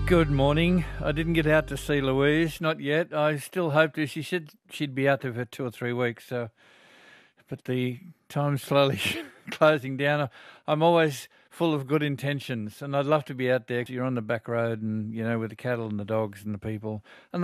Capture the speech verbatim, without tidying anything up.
Good morning. I didn't get out to see Louise, not yet. I still hope to. She said she'd be out there for two or three weeks, so but the time's slowly closing down. I'm always full of good intentions, and I'd love to be out there. You're on the back road and, you know, with the cattle and the dogs and the people. And